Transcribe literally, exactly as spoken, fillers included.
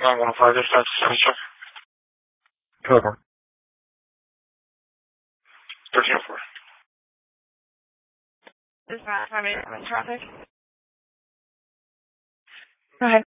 nine one five, dispatch, check. Cover. thirteen oh four. Dispatch, I'm in traffic. Go ahead.